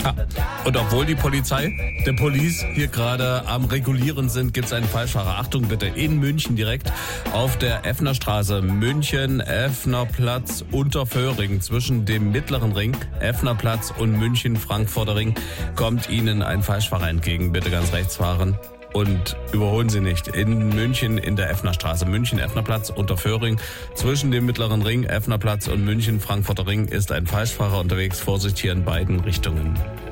Ja. Und obwohl die Polizei, der Police hier gerade am Regulieren sind, gibt es einen Falschfahrer. Achtung bitte, in München direkt auf der Effnerstraße, München, Effnerplatz, Unterföhring, zwischen dem Mittleren Ring, Effnerplatz und München, Frankfurter Ring, kommt Ihnen ein Falschfahrer entgegen. Bitte ganz rechts fahren. Und überholen Sie nicht. In München in der Effnerstraße, München, Effnerplatz, Unterföhring, zwischen dem Mittleren Ring, Effnerplatz und München, Frankfurter Ring ist ein Falschfahrer unterwegs. Vorsicht hier in beiden Richtungen.